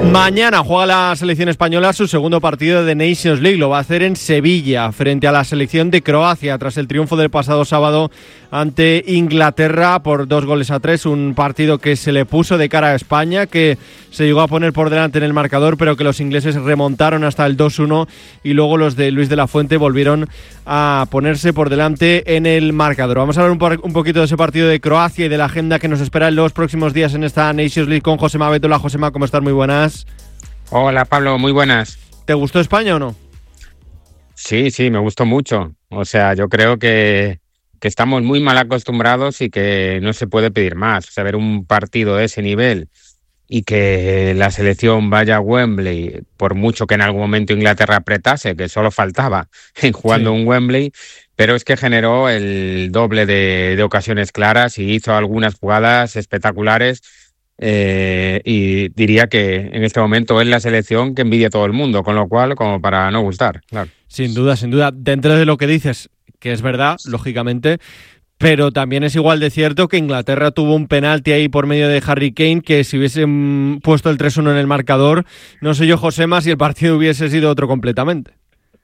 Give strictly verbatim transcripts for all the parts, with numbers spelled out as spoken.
Mañana juega la selección española su segundo partido de Nations League. Lo va a hacer en Sevilla frente a la selección de Croacia tras el triunfo del pasado sábado ante Inglaterra por dos goles a tres. Un partido que se le puso de cara a España, que se llegó a poner por delante en el marcador, pero que los ingleses remontaron hasta el dos uno y luego los de Luis de la Fuente volvieron a ponerse por delante en el marcador. Vamos a hablar un, po- un poquito de ese partido de Croacia y de la agenda que nos espera en los próximos días en esta Nations League con Josema Betola. Josema, ¿cómo estás? Muy buenas. Hola Pablo, muy buenas. ¿Te gustó España o no? Sí, sí, me gustó mucho. O sea, yo creo que, que estamos muy mal acostumbrados y que no se puede pedir más. O sea, ver un partido de ese nivel y que la selección vaya a Wembley, por mucho que en algún momento Inglaterra apretase, que solo faltaba en jugando sí. un Wembley, pero es que generó el doble de, de ocasiones claras y hizo algunas jugadas espectaculares. Eh, y diría que en este momento es la selección que envidia a todo el mundo, con lo cual, como para no gustar, claro. Sin duda, sin duda. Dentro de lo que dices, que es verdad, lógicamente, pero también es igual de cierto que Inglaterra tuvo un penalti ahí por medio de Harry Kane, que si hubiesen puesto el tres uno en el marcador, no sé yo, Josema, si el partido hubiese sido otro completamente.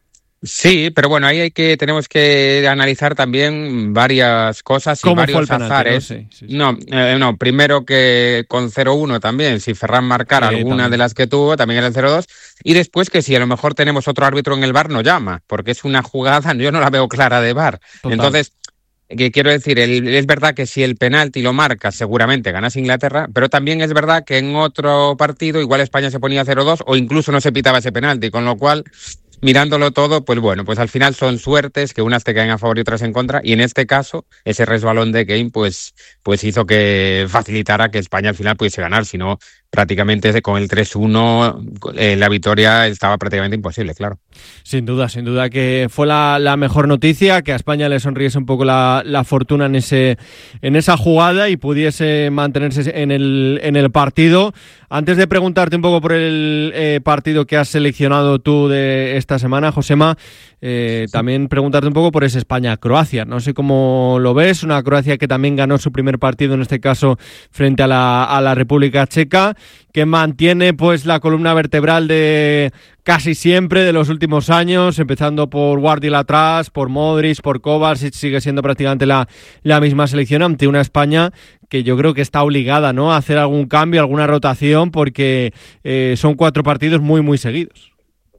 Sí, pero bueno, ahí hay que tenemos que analizar también varias cosas y varios azares. No, sí, sí, sí. no, eh, no, primero que con cero uno también, si Ferran marcara sí, alguna también. de las que tuvo, también era el cero dos, y después que si a lo mejor tenemos otro árbitro en el V A R, no llama, porque es una jugada, yo no la veo clara de V A R. Total. Entonces, que quiero decir, el, es verdad que si el penalti lo marca, seguramente ganas Inglaterra, pero también es verdad que en otro partido igual España se ponía cero dos o incluso no se pitaba ese penalti, con lo cual, mirándolo todo, pues bueno, pues al final son suertes que unas te caen a favor y otras en contra, y en este caso, ese resbalón de Kane pues, pues hizo que facilitara que España al final pudiese ganar, si no, prácticamente con el tres uno eh, la victoria estaba prácticamente imposible, claro. Sin duda, sin duda que fue la, la mejor noticia, que a España le sonriese un poco la, la fortuna en ese en esa jugada y pudiese mantenerse en el, en el partido. Antes de preguntarte un poco por el eh, partido que has seleccionado tú de esta semana, Josema, eh, sí. también preguntarte un poco por ese España-Croacia. No sé cómo lo ves, una Croacia que también ganó su primer partido, en este caso frente a la, a la República Checa, que mantiene pues la columna vertebral de casi siempre de los últimos años, empezando por Guardiola atrás, por Modric, por Kovacic, sigue siendo prácticamente la, la misma selección ante una España que yo creo que está obligada, ¿no?, a hacer algún cambio, alguna rotación, porque eh, son cuatro partidos muy, muy seguidos.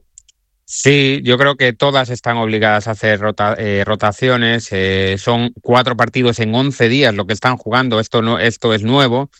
Sí, yo creo que todas están obligadas a hacer rota, eh, rotaciones, eh, son cuatro partidos en once días lo que están jugando, esto no, esto es nuevo.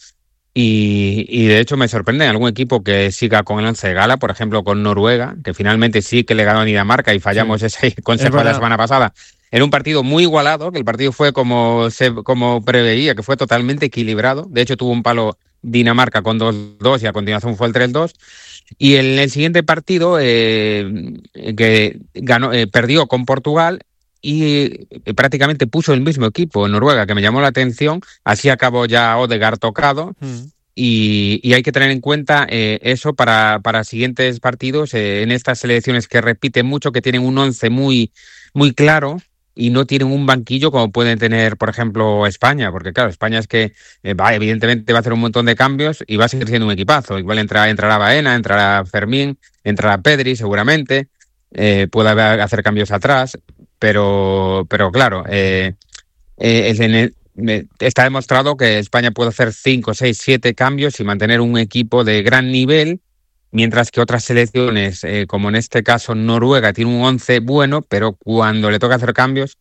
Y, y de hecho me sorprende algún equipo que siga con el once de gala, por ejemplo con Noruega, que finalmente sí que le ganó a Dinamarca y fallamos sí. ese consejo de la semana pasada. Era un partido muy igualado, que el partido fue como se como preveía, que fue totalmente equilibrado. De hecho tuvo un palo Dinamarca con dos dos y a continuación fue el tres dos. Y en el siguiente partido eh, que ganó, eh, perdió con Portugal y prácticamente puso el mismo equipo en Noruega, que me llamó la atención. Así acabó ya Odegaard tocado. Mm. Y, y hay que tener en cuenta eh, eso para, para siguientes partidos eh, en estas selecciones que repiten mucho, que tienen un once muy, muy claro y no tienen un banquillo como pueden tener, por ejemplo, España, porque claro, España es que eh, va, evidentemente va a hacer un montón de cambios y va a seguir siendo un equipazo. Igual entra, entrará Baena, entrará Fermín, entrará Pedri seguramente, eh, puede haber, hacer cambios atrás, pero, pero claro, eh, eh, en el, está demostrado que España puede hacer cinco, seis, siete cambios y mantener un equipo de gran nivel, mientras que otras selecciones, eh, como en este caso Noruega, tiene un once bueno, pero cuando le toca hacer cambios,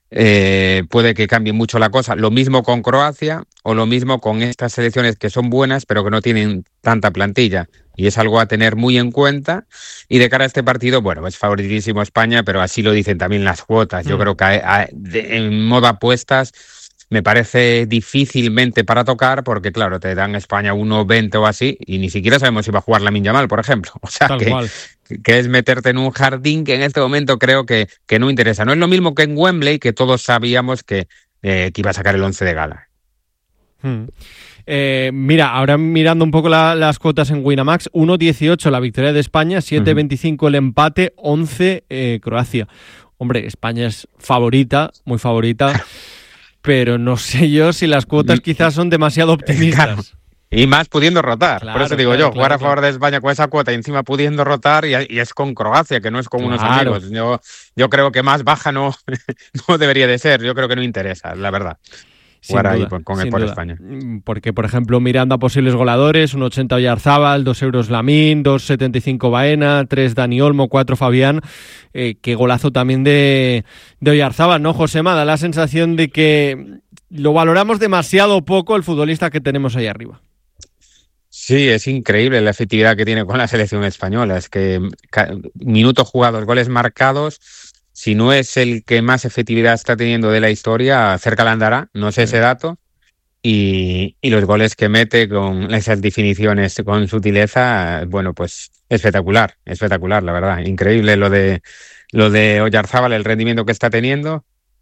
eh, puede que cambie mucho la cosa. Lo mismo con Croacia o lo mismo con estas selecciones que son buenas, pero que no tienen tanta plantilla. Y es algo a tener muy en cuenta. Y de cara a este partido, bueno, es favoritísimo España, pero así lo dicen también las cuotas. Yo mm. creo que a, a, de, en modo apuestas me parece difícilmente para tocar, porque claro, te dan España uno veinte o así, y ni siquiera sabemos si va a jugar Lamine Yamal, por ejemplo. O sea, que, que es meterte en un jardín que en este momento creo que, que no interesa. No es lo mismo que en Wembley, que todos sabíamos que, eh, que iba a sacar el once de gala. Hmm. Eh, mira, ahora mirando un poco la, las cuotas en Winamax, uno dieciocho la victoria de España, siete veinticinco uh-huh. el empate, once eh, Croacia. Hombre, España es favorita, muy favorita, pero no sé yo si las cuotas quizás son demasiado optimistas. Claro. Y más pudiendo rotar. Claro, Por eso digo claro, yo, claro, jugar a claro. favor de España con esa cuota y encima pudiendo rotar, y, y es con Croacia, que no es con unos Claro. amigos. Yo, yo creo que más baja no, no debería de ser. Yo creo que no interesa, la verdad. Sin Jugar ahí duda, por, con, sin por duda. España. Porque, por ejemplo, mirando a posibles goleadores, un ochenta Oyarzábal, dos euros Lamín, dos setenta y cinco Baena, tres Dani Olmo, cuatro Fabián. Eh, qué golazo también de, de Oyarzábal, ¿no, Josema? Da la sensación de que lo valoramos demasiado poco el futbolista que tenemos ahí arriba. Sí, es increíble la efectividad que tiene con la selección española. Es que minutos jugados, goles marcados, si no es el que más efectividad está teniendo de la historia, cerca la andará, no sé sí. ese dato. Y, y los goles que mete con esas definiciones con sutileza, bueno, pues espectacular, espectacular, la verdad. Increíble lo de lo de Oyarzábal, el rendimiento que está teniendo.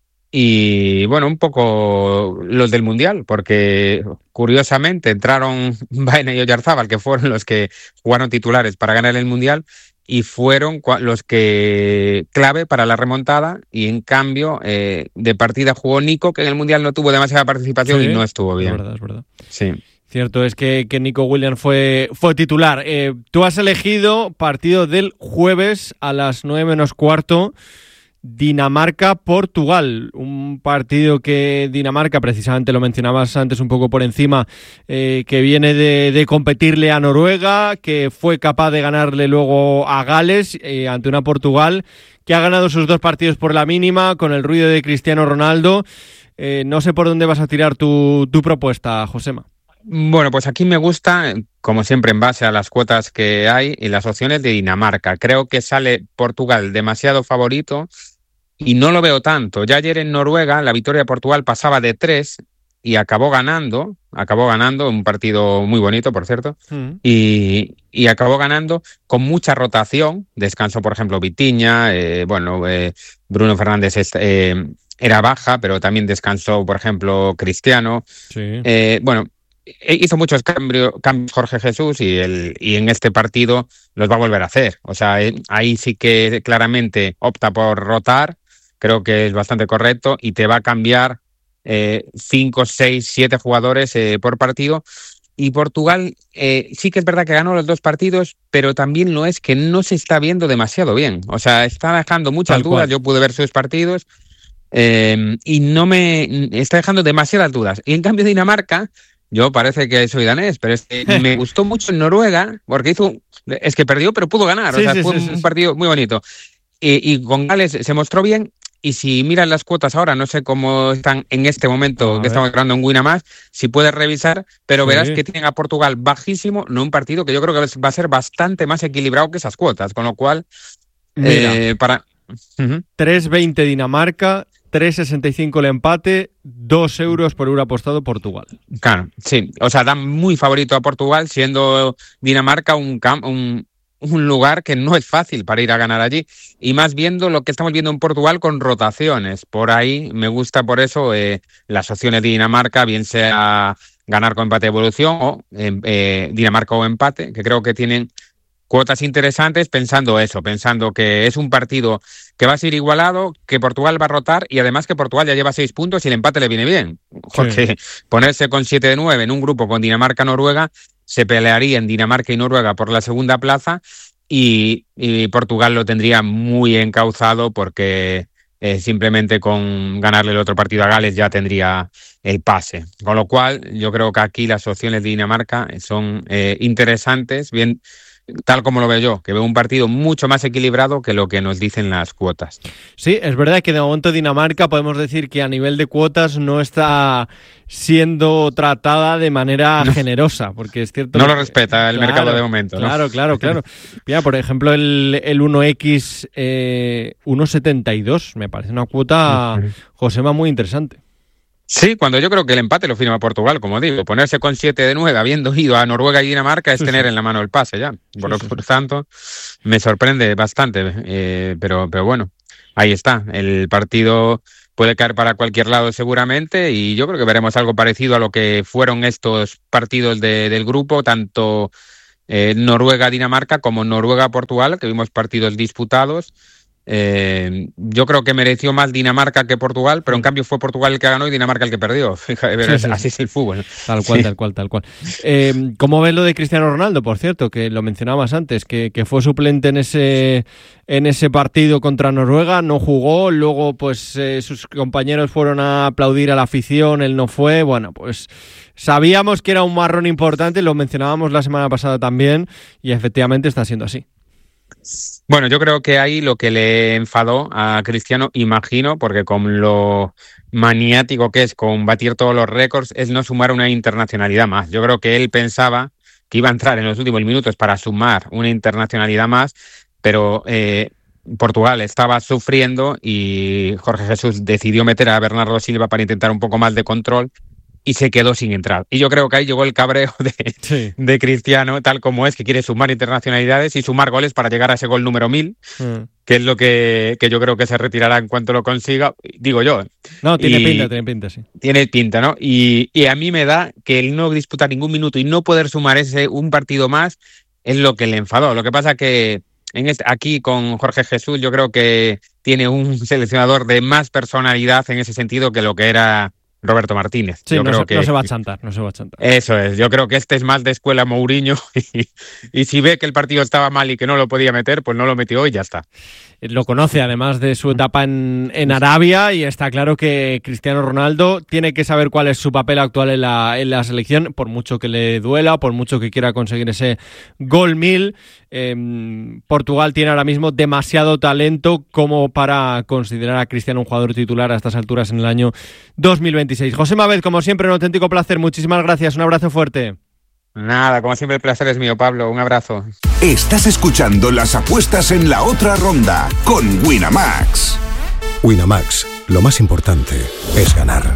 Y bueno, un poco los del Mundial, porque curiosamente entraron Baena y Oyarzábal, que fueron los que jugaron titulares para ganar el Mundial, y fueron los que clave para la remontada, y en cambio eh, de partida jugó Nico, que en el Mundial no tuvo demasiada participación sí, y no estuvo bien. Es verdad, es verdad. Sí. Cierto es que, que Nico Williams fue, fue titular. Eh, tú has elegido partido del jueves a las nueve menos cuarto, Dinamarca-Portugal, un partido que Dinamarca, precisamente lo mencionabas antes un poco por encima, eh, que viene de, de competirle a Noruega, que fue capaz de ganarle luego a Gales eh, ante una Portugal que ha ganado sus dos partidos por la mínima, con el ruido de Cristiano Ronaldo. Eh, no sé por dónde vas a tirar tu, tu propuesta, Josema. Bueno, pues aquí me gusta, como siempre, en base a las cuotas que hay y las opciones de Dinamarca. Creo que sale Portugal demasiado favorito y no lo veo tanto. Ya ayer en Noruega la victoria de Portugal pasaba de tres y acabó ganando, acabó ganando, un partido muy bonito, por cierto, mm. y, y acabó ganando con mucha rotación. Descansó, por ejemplo, Vitinha, eh, bueno, eh, Bruno Fernández es, eh, era baja, pero también descansó, por ejemplo, Cristiano. Sí. Eh, bueno, hizo muchos cambios, cambios Jorge Jesús y, el, y en este partido los va a volver a hacer. O sea, ahí sí que claramente opta por rotar, creo que es bastante correcto y te va a cambiar eh, cinco, seis, siete jugadores eh, por partido. Y Portugal eh, sí que es verdad que ganó los dos partidos, pero también lo es que no se está viendo demasiado bien. O sea, está dejando muchas Tal dudas. Cual. Yo pude ver sus partidos eh, y no me está dejando demasiadas dudas. Y en cambio Dinamarca, yo parece que soy danés, pero es que me gustó mucho en Noruega, porque hizo, es que perdió, pero pudo ganar. Sí, o sea, sí, fue sí, un sí. partido muy bonito. Y, y con Gales se mostró bien. Y si miras las cuotas ahora, no sé cómo están en este momento, a que ver. Estamos grabando en Winamax, si puedes revisar, pero sí. verás que tienen a Portugal bajísimo, no un partido que yo creo que va a ser bastante más equilibrado que esas cuotas, con lo cual, Mira, eh, para... Uh-huh. tres veinte Dinamarca, tres sesenta y cinco el empate, dos euros por euro apostado Portugal. Claro, sí, o sea, dan muy favorito a Portugal, siendo Dinamarca un campo... Un, un lugar que no es fácil para ir a ganar allí, y más viendo lo que estamos viendo en Portugal con rotaciones. Por ahí me gusta por eso eh, las opciones de Dinamarca, bien sea ganar con empate de evolución o eh, eh, Dinamarca o empate, que creo que tienen cuotas interesantes pensando eso, pensando que es un partido que va a ser igualado, que Portugal va a rotar y además que Portugal ya lleva seis puntos y el empate le viene bien, porque sí. ponerse con siete de nueve en un grupo con Dinamarca-Noruega, se pelearía en Dinamarca y Noruega por la segunda plaza y, y Portugal lo tendría muy encauzado porque eh, simplemente con ganarle el otro partido a Gales ya tendría el pase. Con lo cual yo creo que aquí las opciones de Dinamarca son eh, interesantes, bien tal como lo veo yo, que veo un partido mucho más equilibrado que lo que nos dicen las cuotas. Sí, es verdad que de momento Dinamarca podemos decir que a nivel de cuotas no está siendo tratada de manera no. generosa, porque es cierto... No que, lo respeta el claro, mercado de momento, ¿no? Claro, claro, claro. Mira, por ejemplo, el, el uno equis eh, uno setenta y dos, me parece una cuota, Josema, muy interesante. Sí, cuando yo creo que el empate lo firma Portugal, como digo, ponerse con siete de nueve habiendo ido a Noruega y Dinamarca es sí, tener sí. en la mano el pase ya. Por lo sí, sí. tanto, me sorprende bastante, eh, pero, pero bueno, ahí está. El partido puede caer para cualquier lado seguramente y yo creo que veremos algo parecido a lo que fueron estos partidos de, del grupo, tanto eh, Noruega-Dinamarca como Noruega-Portugal, que vimos partidos disputados. Eh, yo creo que mereció más Dinamarca que Portugal, pero en cambio fue Portugal el que ganó y Dinamarca el que perdió. Fíjate, sí, sí, así es el fútbol. Tal cual, sí. tal cual, tal cual. Eh, ¿Cómo ves lo de Cristiano Ronaldo, por cierto, que lo mencionabas antes, que, que fue suplente en ese, en ese partido contra Noruega, no jugó, luego pues eh, sus compañeros fueron a aplaudir a la afición, él no fue, bueno, pues sabíamos que era un marrón importante, lo mencionábamos la semana pasada también, y efectivamente está siendo así. Bueno, yo creo que ahí lo que le enfadó a Cristiano, imagino, porque con lo maniático que es con batir todos los récords, es no sumar una internacionalidad más. Yo creo que él pensaba que iba a entrar en los últimos minutos para sumar una internacionalidad más, pero eh, Portugal estaba sufriendo y Jorge Jesús decidió meter a Bernardo Silva para intentar un poco más de control y se quedó sin entrar. Y yo creo que ahí llegó el cabreo de, sí. de Cristiano, tal como es, que quiere sumar internacionalidades y sumar goles para llegar a ese gol número mil, mm. que es lo que, que yo creo que se retirará en cuanto lo consiga, digo yo. No, tiene y, pinta, tiene pinta, sí. Tiene pinta, ¿no? Y, y a mí me da que el no disputar ningún minuto y no poder sumar ese un partido más es lo que le enfadó. Lo que pasa que en este, aquí con Jorge Jesús yo creo que tiene un seleccionador de más personalidad en ese sentido que lo que era Roberto Martínez. Sí, yo no, creo se, que, no se va a chantar, no se va a chantar. Eso es, yo creo que este es más de escuela Mourinho y, y si ve que el partido estaba mal y que no lo podía meter, pues no lo metió y ya está. Lo conoce además de su etapa en, en Arabia y está claro que Cristiano Ronaldo tiene que saber cuál es su papel actual en la, en la selección, por mucho que le duela, por mucho que quiera conseguir ese gol mil. Eh, Portugal tiene ahora mismo demasiado talento como para considerar a Cristiano un jugador titular a estas alturas en el año dos mil veintiséis. José Mávez, como siempre, un auténtico placer. Muchísimas gracias. Un abrazo fuerte. Nada, como siempre el placer es mío, Pablo. Un abrazo. Estás escuchando las apuestas en la otra ronda con Winamax. Winamax, lo más importante es ganar.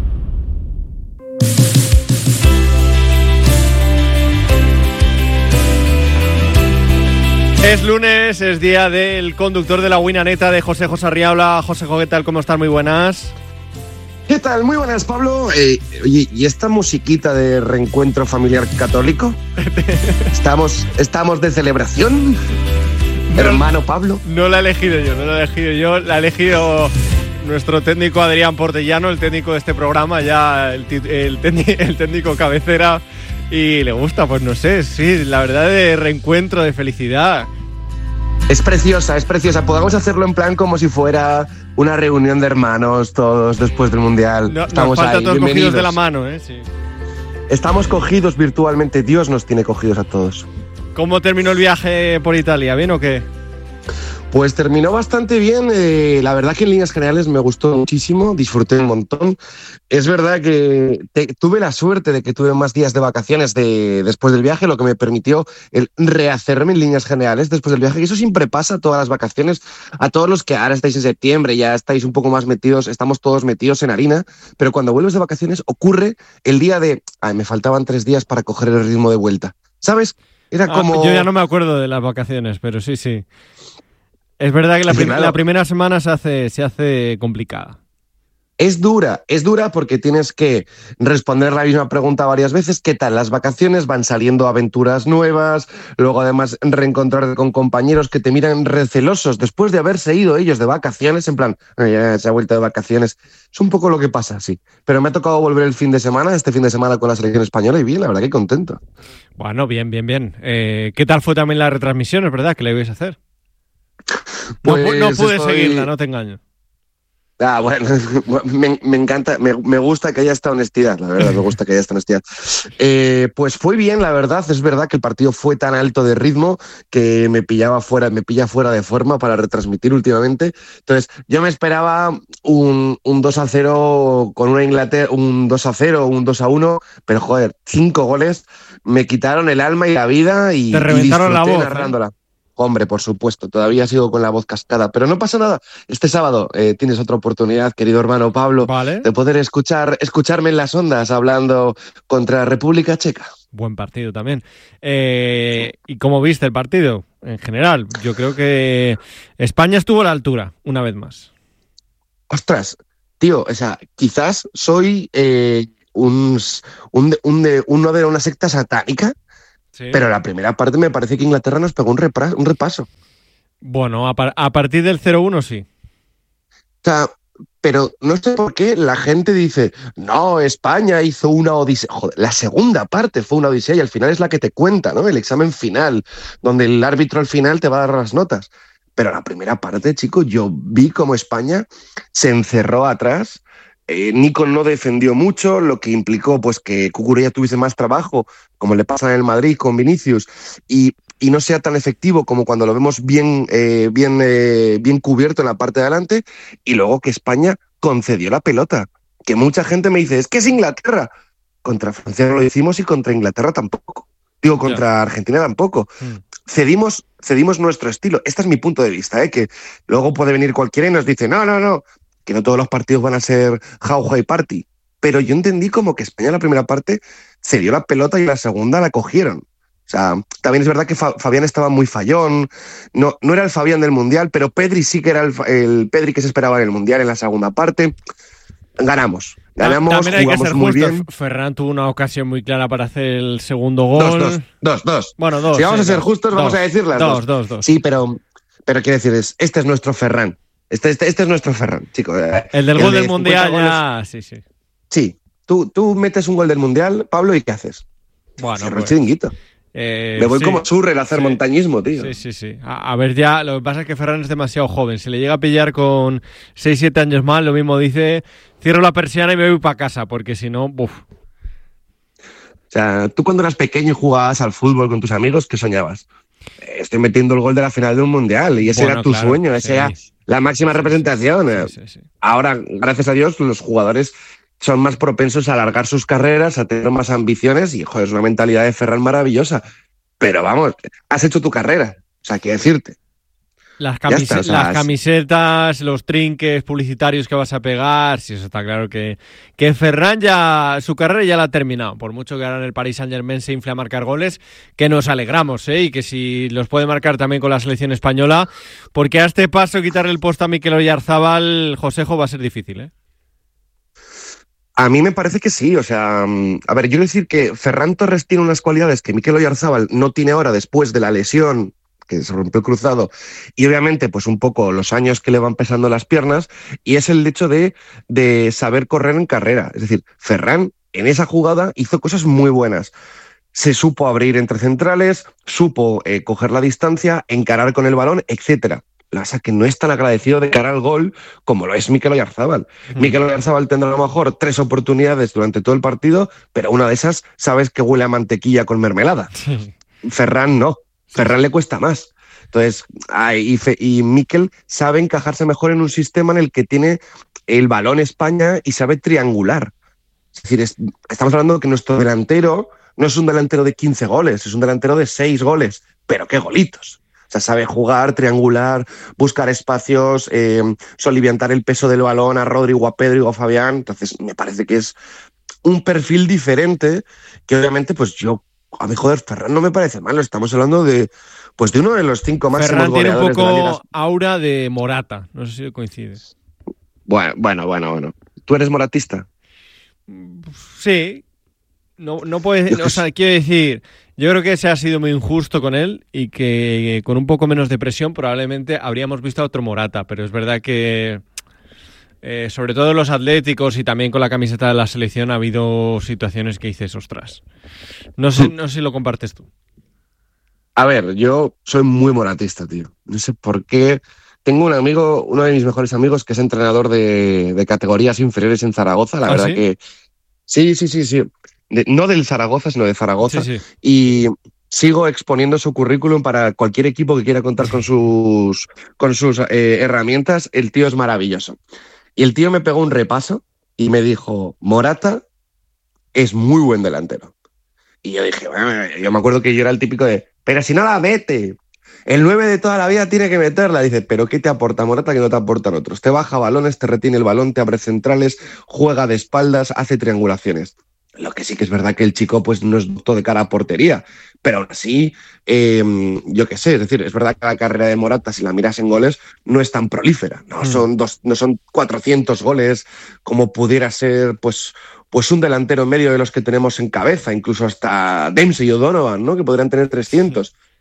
Es lunes, es día del conductor de la Winaneta de José José Arriaula. José, ¿qué tal? ¿Cómo estás? Muy buenas. ¿Qué tal? Muy buenas, Pablo. Eh, oye, ¿y esta musiquita de reencuentro familiar católico? ¿Estamos, estamos de celebración? No, hermano Pablo. No la he elegido yo, no la he elegido yo. La ha elegido nuestro técnico Adrián Portellano, el técnico de este programa, ya el, el, el técnico cabecera. Y le gusta, pues no sé, sí, la verdad, de reencuentro, de felicidad. Es preciosa, es preciosa. Podemos hacerlo en plan como si fuera una reunión de hermanos todos después del Mundial. No, Estamos nos falta ahí, todos cogidos de la mano, ¿eh? Sí. Estamos cogidos virtualmente. Dios nos tiene cogidos a todos. ¿Cómo terminó el viaje por Italia? ¿Bien o qué? Pues terminó bastante bien. Eh, la verdad que en líneas generales me gustó muchísimo, disfruté un montón. Es verdad que te, tuve la suerte de que tuve más días de vacaciones de, después del viaje, lo que me permitió el rehacerme en líneas generales después del viaje. Y eso siempre pasa todas las vacaciones. A todos los que ahora estáis en septiembre, ya estáis un poco más metidos, estamos todos metidos en harina, pero cuando vuelves de vacaciones ocurre el día de, ay, me faltaban tres días para coger el ritmo de vuelta. ¿Sabes? Era como... Ah, yo ya no me acuerdo de las vacaciones, pero sí, sí. Es verdad que la, prim- la primera semana se hace, se hace complicada. Es dura, es dura porque tienes que responder la misma pregunta varias veces. ¿Qué tal las vacaciones? Van saliendo aventuras nuevas, luego además reencontrarte con compañeros que te miran recelosos después de haberse ido ellos de vacaciones, en plan, ya se ha vuelto de vacaciones. Es un poco lo que pasa, sí. Pero me ha tocado volver el fin de semana, este fin de semana con la selección española y bien, la verdad que contento. Bueno, bien, bien, bien. Eh, ¿Qué tal fue también la retransmisión? Es verdad que la ibais a hacer. Pues no, no pude estoy... seguirla, no te engaño. Ah, bueno, me, me encanta, me, me gusta que haya esta honestidad, la verdad, me gusta que haya esta honestidad. Eh, pues fue bien, la verdad, es verdad que el partido fue tan alto de ritmo que me pillaba fuera, me pilla fuera de forma para retransmitir últimamente. Entonces, yo me esperaba un, un dos a cero con una Inglaterra, un dos a cero, un dos a uno, pero joder, cinco goles me quitaron el alma y la vida y, te reventaron y la voz, narrándola. ¿eh? Hombre, por supuesto, todavía sigo con la voz cascada, pero no pasa nada. Este sábado eh, tienes otra oportunidad, querido hermano Pablo, ¿vale?, de poder escuchar, escucharme en las ondas hablando contra República Checa. Buen partido también. Eh, ¿Y cómo viste el partido? En general, yo creo que España estuvo a la altura, una vez más. Ostras, tío, o sea, quizás soy eh, un, un, un de, uno de una secta satánica. Sí. Pero la primera parte me parece que Inglaterra nos pegó un, repra- un repaso. Bueno, a, par- a partir del cero uno sí. O sea, pero no sé por qué la gente dice, no, España hizo una odisea. Joder, la segunda parte fue una odisea y al final es la que te cuenta, ¿no? El examen final, donde el árbitro al final te va a dar las notas. Pero la primera parte, chicos, yo vi cómo España se encerró atrás. Eh, Nico no defendió mucho, lo que implicó pues que Cucurella tuviese más trabajo, como le pasa en el Madrid con Vinicius, y, y no sea tan efectivo como cuando lo vemos bien, eh, bien, eh, bien cubierto en la parte de adelante, y luego que España concedió la pelota. Que mucha gente me dice, es que es Inglaterra. Contra Francia no lo hicimos y contra Inglaterra tampoco. Digo, contra yeah. Argentina tampoco. Mm. Cedimos, cedimos nuestro estilo. Este es mi punto de vista, ¿eh? Que luego puede venir cualquiera y nos dice, no, no, no, que no todos los partidos van a ser jauja y party. Pero yo entendí como que España en la primera parte cedió la pelota y en la segunda la cogieron. O sea, también es verdad que Fa- Fabián estaba muy fallón, no, no era el Fabián del Mundial, pero Pedri sí que era el, el Pedri que se esperaba en el Mundial en la segunda parte. Ganamos. Ganamos, también hay jugamos que ser muy justos. bien. Ferran tuvo una ocasión muy clara para hacer el segundo gol. Dos, dos, dos, dos. Bueno, dos. Si vamos sí, a ser dos, justos, dos, vamos a decir las dos. dos. Dos, dos. Sí, pero, pero quiero decir, es, este es nuestro Ferran. Este, este, este es nuestro Ferran, chicos. El del el gol de del Mundial ya... Sí, sí. Sí. Tú, tú metes un gol del Mundial, Pablo, ¿y qué haces? Bueno, Cierro pues, el chiringuito. Eh, Me voy sí, como Churrel a hacer sí, montañismo, tío. Sí, sí, sí. A, a ver, ya, lo que pasa es que Ferran es demasiado joven. Si le llega a pillar con seis siete años más, lo mismo dice, cierro la persiana y me voy para casa, porque si no, buf. O sea, tú cuando eras pequeño y jugabas al fútbol con tus amigos, ¿qué soñabas? Eh, estoy metiendo el gol de la final de un mundial y ese bueno, era tu claro, sueño, esa sí. era la máxima sí, representación. Sí, sí, sí. Ahora, gracias a Dios, los jugadores son más propensos a alargar sus carreras, a tener más ambiciones y, joder, es una mentalidad de Ferran maravillosa. Pero vamos, has hecho tu carrera, o sea, qué decirte. Las, camise- está, o sea, las camisetas, los trinques publicitarios que vas a pegar, sí, eso está claro que, que Ferran ya, su carrera ya la ha terminado. Por mucho que ahora en el Paris Saint-Germain se infle a marcar goles, que nos alegramos, ¿eh? Y que si los puede marcar también con la selección española, porque a este paso quitarle el puesto a Mikel Oyarzabal, Josejo, va a ser difícil, ¿eh? A mí me parece que sí, o sea, a ver, yo quiero decir que Ferran Torres tiene unas cualidades que Mikel Oyarzabal no tiene ahora después de la lesión, que se rompió el cruzado, y obviamente pues un poco los años que le van pesando las piernas, y es el hecho de, de saber correr en carrera. Es decir, Ferran en esa jugada hizo cosas muy buenas. Se supo abrir entre centrales, supo eh, coger la distancia, encarar con el balón, etcétera. O sea, que no es tan agradecido de cara al gol como lo es Mikel Oyarzabal. Mm. Mikel Oyarzabal tendrá a lo mejor tres oportunidades durante todo el partido, pero una de esas sabes que huele a mantequilla con mermelada. Sí. Ferran no. Ferran le cuesta más. Entonces, y, y Mikel sabe encajarse mejor en un sistema en el que tiene el balón España y sabe triangular. Es decir, es, estamos hablando de que nuestro delantero no es un delantero de quince goles, es un delantero de seis goles, pero qué golitos. O sea, sabe jugar, triangular, buscar espacios, eh, soliviantar el peso del balón a Rodrigo, a Pedro, a Fabián. Entonces, me parece que es un perfil diferente que obviamente, pues yo, a mí, joder, Ferran no me parece malo. Estamos hablando de, pues, de uno de los cinco máximos Ferran goleadores tiene un de la poco aura de Morata. No sé si coincides. Bueno, bueno, bueno, bueno. ¿Tú eres moratista? Sí. No, no puedes, o sea, quiero decir, yo creo que se ha sido muy injusto con él y que con un poco menos de presión probablemente habríamos visto a otro Morata, pero es verdad que eh, sobre todo los atléticos y también con la camiseta de la selección ha habido situaciones que dices, ostras. No sé, no sé si lo compartes tú. A ver, yo soy muy moratista, tío. No sé por qué. Tengo un amigo, uno de mis mejores amigos, que es entrenador de, de categorías inferiores en Zaragoza. La ¿Ah, verdad ¿sí? que sí, sí, sí, sí. De, no del Zaragoza, sino de Zaragoza. Sí, sí. Y sigo exponiendo su currículum para cualquier equipo que quiera contar con sus, con sus eh, herramientas. El tío es maravilloso. Y el tío me pegó un repaso y me dijo, Morata es muy buen delantero. Y yo dije, bueno, yo me acuerdo que yo era el típico de, pero si no la mete, el nueve de toda la vida tiene que meterla. Dice, pero ¿qué te aporta Morata que no te aportan otros? Te baja balones, te retiene el balón, te abre centrales, juega de espaldas, hace triangulaciones. Lo que sí que es verdad que el chico pues no es todo de cara a portería, pero aún así, eh, yo qué sé, es decir, es verdad que la carrera de Morata, si la miras en goles, no es tan prolífera, no, mm. son, dos, no son cuatrocientos goles como pudiera ser pues, pues un delantero medio de los que tenemos en cabeza, incluso hasta Dempsey y O'Donovan, ¿no? Que podrían tener trescientos.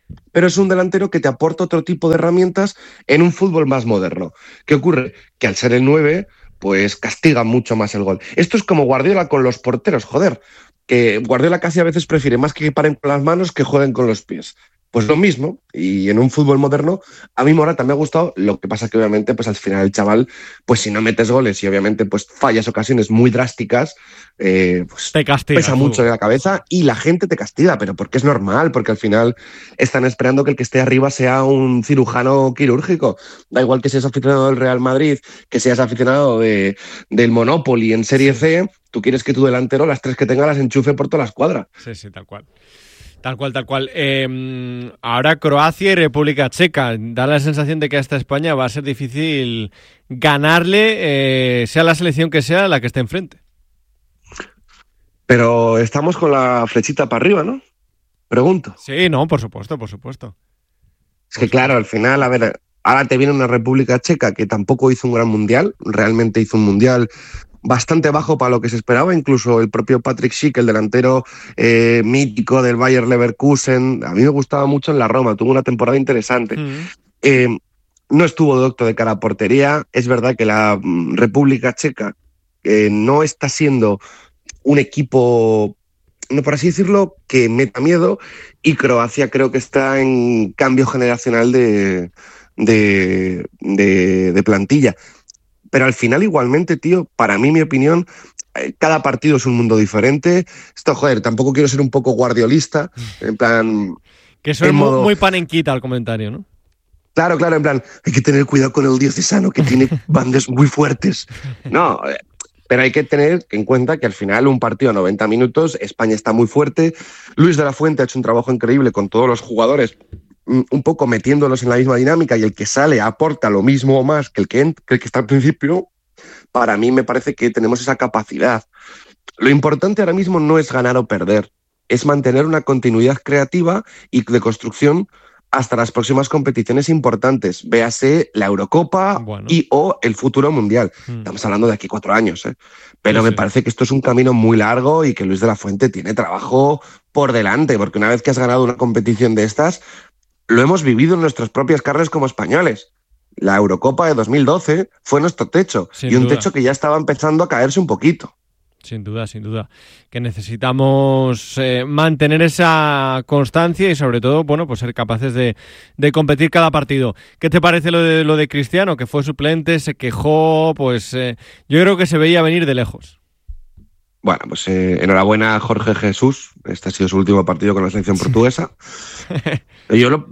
pero es un delantero que te aporta otro tipo de herramientas en un fútbol más moderno. ¿Qué ocurre? Que al ser el nueve, pues castiga mucho más el gol. Esto es como Guardiola con los porteros, joder, que Guardiola casi a veces prefiere más que paren con las manos que jueguen con los pies. Pues lo mismo, y en un fútbol moderno, a mí Morata me ha gustado, lo que pasa que obviamente pues al final el chaval, pues si no metes goles y obviamente pues fallas ocasiones muy drásticas, eh, pues te castiga, pesa mucho en la cabeza y la gente te castiga, pero porque es normal, porque al final están esperando que el que esté arriba sea un cirujano quirúrgico. Da igual que seas aficionado del Real Madrid, que seas aficionado de, del Monopoly en Serie C, tú quieres que tu delantero, las tres que tenga, las enchufe por toda la escuadra. Sí, sí, tal cual. Tal cual, tal cual. Eh, ahora Croacia y República Checa. Da la sensación de que a esta España va a ser difícil ganarle, eh, sea la selección que sea la que esté enfrente. Pero estamos con la flechita para arriba, ¿no? Pregunto. Sí, no, por supuesto, por supuesto. Es que claro, al final, a ver, ahora te viene una República Checa que tampoco hizo un gran mundial, realmente hizo un mundial bastante bajo para lo que se esperaba, incluso el propio Patrick Schick, el delantero eh, mítico del Bayer Leverkusen, a mí me gustaba mucho en la Roma, tuvo una temporada interesante. Mm. Eh, no estuvo docto de cara a portería, es verdad que la mm, República Checa eh, no está siendo un equipo, no por así decirlo, que meta miedo, y Croacia creo que está en cambio generacional de, de, de, de plantilla. Pero al final igualmente, tío, para mí, mi opinión, cada partido es un mundo diferente. Esto, joder, tampoco quiero ser un poco guardiolista, en plan... Que eso es modo... muy panenquita el comentario, ¿no? Claro, claro, en plan, hay que tener cuidado con el diocesano, que tiene bandas muy fuertes. No, pero hay que tener en cuenta que al final un partido a noventa minutos, España está muy fuerte. Luis de la Fuente ha hecho un trabajo increíble con todos los jugadores, un poco metiéndolos en la misma dinámica, y el que sale aporta lo mismo o más que el que, que, el que está al principio. Para mí me parece que tenemos esa capacidad. Lo importante ahora mismo no es ganar o perder, es mantener una continuidad creativa y de construcción hasta las próximas competiciones importantes, véase la Eurocopa bueno. y o el futuro mundial. Hmm. Estamos hablando de aquí cuatro años, ¿eh? Pero sí, me sí. parece que esto es un camino muy largo y que Luis de la Fuente tiene trabajo por delante, porque una vez que has ganado una competición de estas, lo hemos vivido en nuestras propias carnes como españoles. La Eurocopa de dos mil doce fue nuestro techo, sin y un duda. techo que ya estaba empezando a caerse un poquito. Sin duda, sin duda. Que necesitamos eh, mantener esa constancia y sobre todo, bueno, pues ser capaces de, de competir cada partido. ¿Qué te parece lo de, lo de Cristiano? Que fue suplente, se quejó, pues eh, yo creo que se veía venir de lejos. Bueno, pues eh, enhorabuena a Jorge Jesús. Este ha sido su último partido con la selección portuguesa. Yo, lo,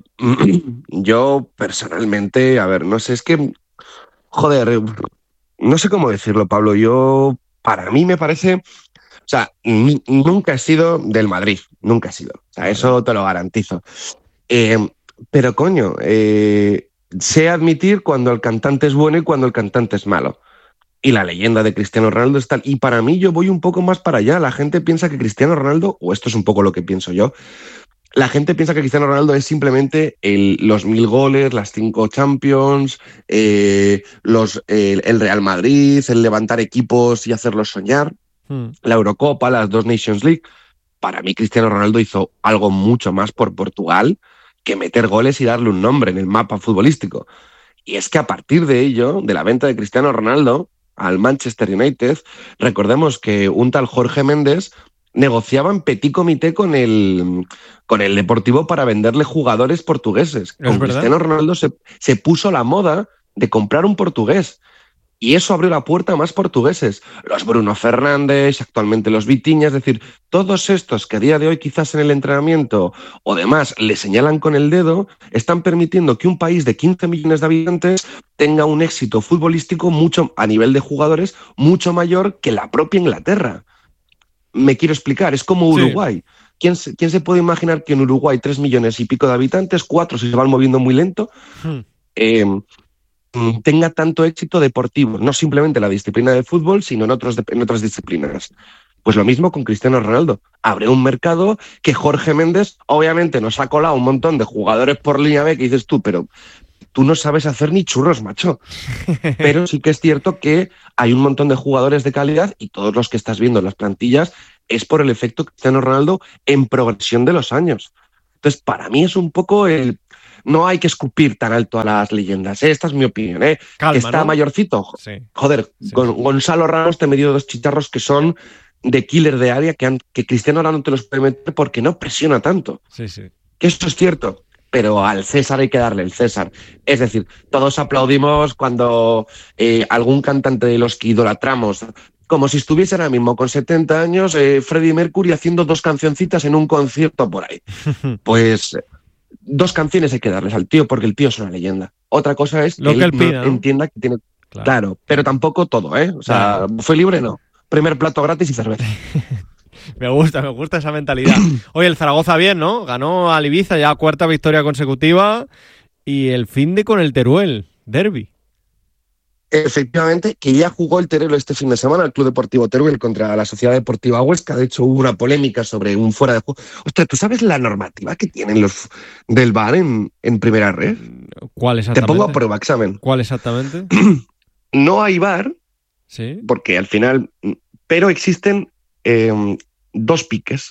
yo personalmente, a ver, no sé, es que, joder, no sé cómo decirlo, Pablo. Yo, para mí me parece, o sea, n- nunca he sido del Madrid, nunca he sido. O sea, eso te lo garantizo. Eh, pero coño, eh, sé admitir cuando el cantante es bueno y cuando el cantante es malo. Y la leyenda de Cristiano Ronaldo es tal. Y para mí yo voy un poco más para allá. La gente piensa que Cristiano Ronaldo, o esto es un poco lo que pienso yo, la gente piensa que Cristiano Ronaldo es simplemente el, los mil goles, las cinco Champions, eh, los, eh, el Real Madrid, el levantar equipos y hacerlos soñar, hmm. la Eurocopa, las dos Nations League. Para mí Cristiano Ronaldo hizo algo mucho más por Portugal que meter goles y darle un nombre en el mapa futbolístico. Y es que a partir de ello, de la venta de Cristiano Ronaldo al Manchester United, recordemos que un tal Jorge Méndez negociaba en petit comité con el, con el Deportivo para venderle jugadores portugueses. Con Cristiano Ronaldo se, se puso la moda de comprar un portugués. Y eso abrió la puerta a más portugueses. Los Bruno Fernández, actualmente los Vitinha, es decir, todos estos que a día de hoy quizás en el entrenamiento o demás le señalan con el dedo, están permitiendo que un país de quince millones de habitantes tenga un éxito futbolístico mucho a nivel de jugadores mucho mayor que la propia Inglaterra. Me quiero explicar, es como Uruguay. Sí. ¿Quién se, ¿Quién se puede imaginar que en Uruguay tres millones y pico de habitantes, cuatro si se van moviendo muy lento, hmm. eh, tenga tanto éxito deportivo, no simplemente en la disciplina de fútbol, sino en, otros, en otras disciplinas? Pues lo mismo con Cristiano Ronaldo. Abre un mercado que Jorge Méndez, obviamente, nos ha colado un montón de jugadores por línea B que dices tú, pero tú no sabes hacer ni churros, macho. Pero sí que es cierto que hay un montón de jugadores de calidad y todos los que estás viendo en las plantillas es por el efecto Cristiano Ronaldo en progresión de los años. Entonces, para mí es un poco el... No hay que escupir tan alto a las leyendas, ¿eh? Esta es mi opinión, ¿eh? Calma, que está ¿no? mayorcito. Sí. Joder, Sí. Gon- Gonzalo Ramos te metió dos chicharros que son de killer de área, que, han, que Cristiano ahora no te los puede meter porque no presiona tanto. Sí, sí. Que eso es cierto, pero al César hay que darle el César. Es decir, todos aplaudimos cuando eh, algún cantante de los que idolatramos, como si estuviese ahora mismo con setenta años, eh, Freddie Mercury haciendo dos cancioncitas en un concierto por ahí. Pues dos canciones hay que darles al tío porque el tío es una leyenda. Otra cosa es que, Lo que él no pida, ¿no? entienda que tiene... Claro. Claro, pero tampoco todo, ¿eh? O sea, Claro. fue libre, no. Primer plato gratis y cerveza. Me gusta, me gusta esa mentalidad. Oye, el Zaragoza bien, ¿no? Ganó al Ibiza, ya cuarta victoria consecutiva. Y el fin de con el Teruel, derbi. Efectivamente, que ya jugó el Teruel este fin de semana, el Club Deportivo Teruel contra la Sociedad Deportiva Huesca. De hecho, hubo una polémica sobre un fuera de juego. Ostras, ¿tú sabes la normativa que tienen los del V A R en, en primera red? ¿Cuál Te exactamente? pongo a prueba, examen. ¿Cuál exactamente? No hay V A R, Sí. porque al final, pero existen eh, dos piques.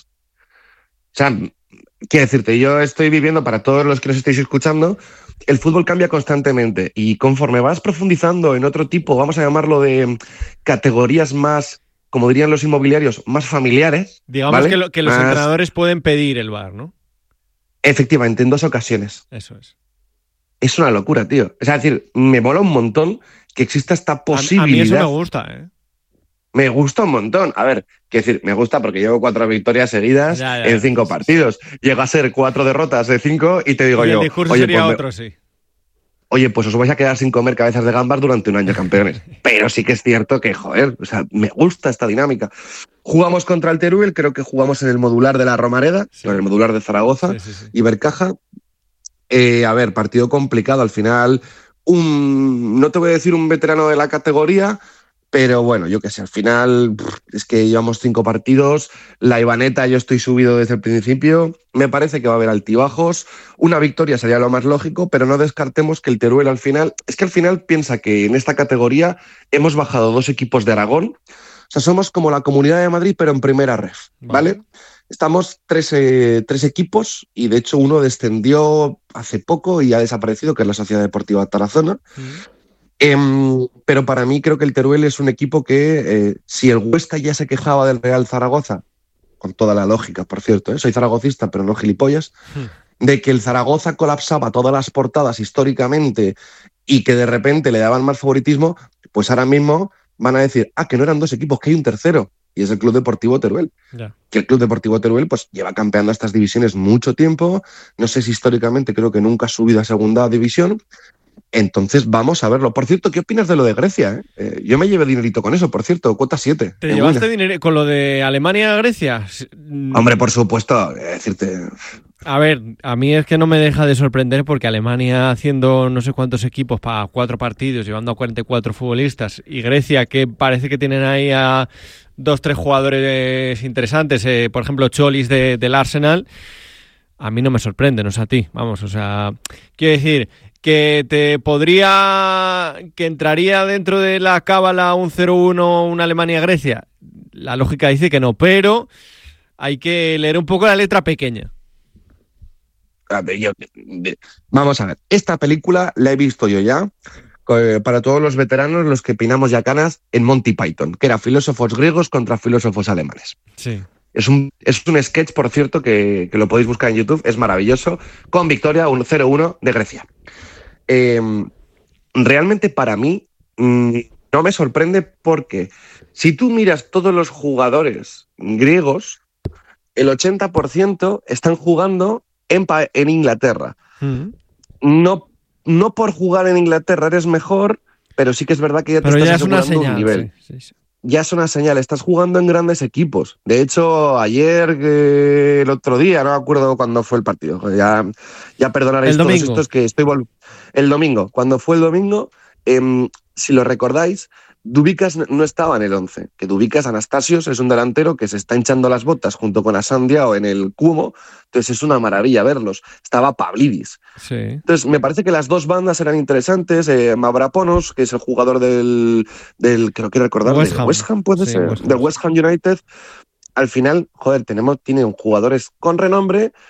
O sea, quiero decirte, yo estoy viviendo, para todos los que nos estéis escuchando, el fútbol cambia constantemente y conforme vas profundizando en otro tipo, vamos a llamarlo de categorías más, como dirían los inmobiliarios, más familiares. Digamos ¿vale? que, lo- que los Más- entrenadores pueden pedir el V A R, ¿no? Efectivamente, en dos ocasiones. Eso es. Es una locura, tío. Es decir, me mola un montón que exista esta A, posibilidad. a mí eso me gusta, ¿eh? Me gusta un montón. A ver, quiero decir, me gusta porque llevo cuatro victorias seguidas Ya, ya, en cinco sí, sí. partidos. Llego a ser cuatro derrotas de cinco y te digo Y el yo, discurso oye sería pues, me- otro, sí. oye, pues os vais a quedar sin comer cabezas de gambas durante un año, campeones. Pero sí que es cierto que, joder, o sea, me gusta esta dinámica. Jugamos contra el Teruel, creo que jugamos en el modular de la Romareda, Sí. en el modular de Zaragoza, Sí, sí, sí. Ibercaja. Eh, a ver, partido complicado al final. Un, no te voy a decir un veterano de la categoría, pero bueno, yo qué sé, al final pff, es que llevamos cinco partidos, la Ibaneta yo estoy subido desde el principio, me parece que va a haber altibajos, una victoria sería lo más lógico, pero no descartemos que el Teruel al final, es que al final piensa que en esta categoría hemos bajado dos equipos de Aragón, o sea, somos como la Comunidad de Madrid, pero en primera ref, ¿vale? Vale. Estamos tres, eh, tres equipos y de hecho uno descendió hace poco y ha desaparecido, que es la Sociedad Deportiva Tarazona. Mm. Em, pero para mí creo que el Teruel es un equipo que, eh, si el Huesca ya se quejaba del Real Zaragoza, con toda la lógica, por cierto, ¿eh? Soy zaragocista, pero no gilipollas, Hmm. de que el Zaragoza colapsaba todas las portadas históricamente y que de repente le daban más favoritismo, pues ahora mismo van a decir, ah, que no eran dos equipos, que hay un tercero, y es el Club Deportivo Teruel. Ya. Que el Club Deportivo Teruel pues lleva campeando estas divisiones mucho tiempo, no sé si históricamente, creo que nunca ha subido a segunda división. Entonces vamos a verlo. Por cierto, ¿qué opinas de lo de Grecia? eh? Eh, yo me llevé dinerito con eso, por cierto, cuota siete. ¿Te en llevaste Wina. dinero con lo de Alemania a Grecia? S- mm, Hombre, por supuesto, eh, decirte... A ver, a mí es que no me deja de sorprender porque Alemania haciendo no sé cuántos equipos para cuatro partidos, llevando a cuarenta y cuatro futbolistas, y Grecia, que parece que tienen ahí a dos, tres jugadores interesantes, eh, por ejemplo, Cholis de, del Arsenal, a mí no me sorprende, no es a ti, vamos, o sea, quiero decir que te podría, que entraría dentro de la cábala un cero uno una Alemania-Grecia, la lógica dice que no, pero hay que leer un poco la letra pequeña. A ver, yo- de- vamos a ver, esta película la he visto yo ya, eh, para todos los veteranos, los que pinamos ya canas, en Monty Python, que era filósofos griegos contra filósofos alemanes. Sí. Es un, es un sketch, por cierto, que, que lo podéis buscar en YouTube, es maravilloso, con victoria un cero uno de Grecia. Eh, realmente para mí mm, no me sorprende porque si tú miras todos los jugadores griegos, el ochenta por ciento están jugando en, pa- en Inglaterra. Mm. No, no por jugar en Inglaterra eres mejor, pero sí que es verdad que ya te Pero estás ya es una asegurando señal. un nivel. Sí, sí, sí. Ya es una señal, estás jugando en grandes equipos. De hecho, ayer, eh, el otro día, no me acuerdo cuándo fue el partido, ya, ya perdonaréis El todos domingo. estos que estoy vol- el domingo, cuando fue el domingo, em, si lo recordáis, Dubicas no estaba en el once, que Dubicas Anastasios es un delantero que se está hinchando las botas junto con Asandia o en el Cuomo, entonces es una maravilla verlos. Estaba Pavlidis. Sí. Entonces, me parece que las dos bandas eran interesantes. Eh, Mavropanos, que es el jugador del, del creo que recordar, West del Ham. West Ham, puede Sí, ser, West Ham. del West Ham United. Al final, joder, tenemos, tienen jugadores con renombre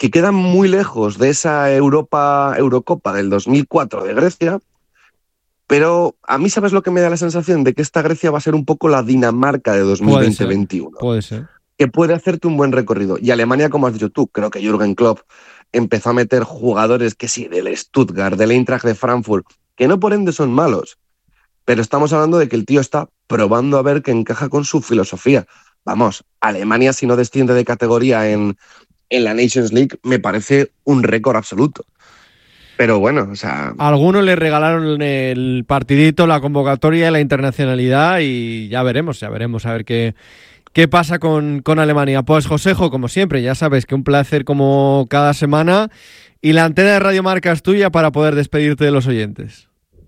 que quedan muy lejos de esa Europa, Eurocopa del dos mil cuatro de Grecia, pero a mí, ¿sabes lo que me da la sensación? De que esta Grecia va a ser un poco la Dinamarca de dos mil veinte veintiuno. Puede ser. Que puede hacerte un buen recorrido. Y Alemania, como has dicho tú, creo que Jürgen Klopp empezó a meter jugadores que sí, del Stuttgart, del Eintracht de Frankfurt, que no por ende son malos, pero estamos hablando de que el tío está probando a ver que encaja con su filosofía. Vamos, Alemania, si no desciende de categoría en, en la Nations League, me parece un récord absoluto. Pero bueno, o sea... Algunos le regalaron el partidito, la convocatoria y la internacionalidad y ya veremos, ya veremos a ver qué, qué pasa con, con Alemania. Pues Josejo, como siempre, ya sabes que un placer como cada semana y la antena de Radio Marca es tuya para poder despedirte de los oyentes.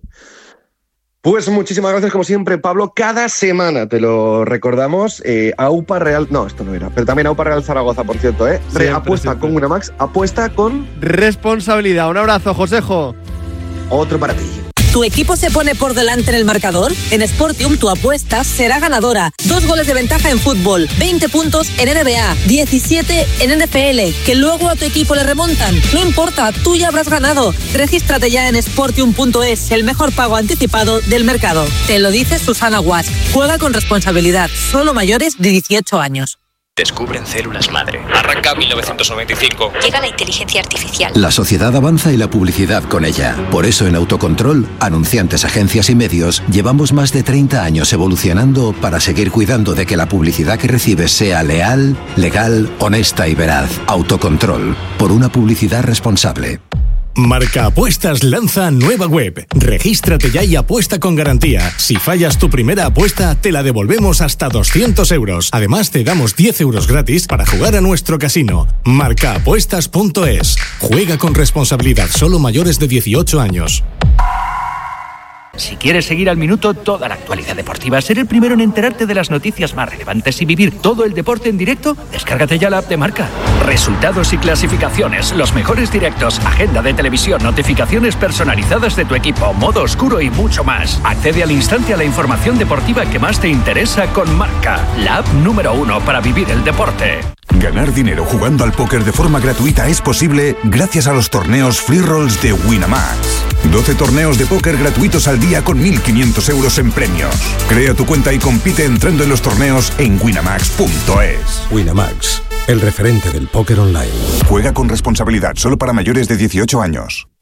Pues muchísimas gracias, como siempre, Pablo. Cada semana te lo recordamos. Eh, AUPA Real... No, esto no era. Pero también AUPA Real Zaragoza, por cierto. ¿eh? Siempre, apuesta siempre. Con Winamax. Apuesta con... responsabilidad. Un abrazo, Josejo. Otro para ti. ¿Tu equipo se pone por delante en el marcador? En Sportium tu apuesta será ganadora. Dos goles de ventaja en fútbol, veinte puntos en N B A, diecisiete en N F L, que luego a tu equipo le remontan. No importa, tú ya habrás ganado. Regístrate ya en sportium punto es, el mejor pago anticipado del mercado. Te lo dice Susana Guas. Juega con responsabilidad, solo mayores de dieciocho años. Descubren células madre. Arranca mil novecientos noventa y cinco. Llega la inteligencia artificial. La sociedad avanza y la publicidad con ella. Por eso en Autocontrol, anunciantes, agencias y medios, llevamos más de treinta años evolucionando para seguir cuidando de que la publicidad que recibes sea leal, legal, honesta y veraz. Autocontrol. Por una publicidad responsable. Marca Apuestas lanza nueva web. Regístrate ya y apuesta con garantía. Si fallas tu primera apuesta, te la devolvemos hasta doscientos euros. Además, te damos diez euros gratis para jugar a nuestro casino. marca apuestas punto es. Juega con responsabilidad, solo mayores de dieciocho años. Si quieres seguir al minuto toda la actualidad deportiva, ser el primero en enterarte de las noticias más relevantes y vivir todo el deporte en directo, descárgate ya la app de Marca. Resultados y clasificaciones, los mejores directos, agenda de televisión, notificaciones personalizadas de tu equipo, modo oscuro y mucho más. Accede al instante a la información deportiva que más te interesa con Marca, la app número uno para vivir el deporte. Ganar dinero jugando al póker de forma gratuita es posible gracias a los torneos Free Rolls de Winamax. doce torneos de póker gratuitos al día con mil quinientos euros en premios. Crea tu cuenta y compite entrando en los torneos en winamax punto es. Winamax, el referente del póker online. Juega con responsabilidad, solo para mayores de dieciocho años.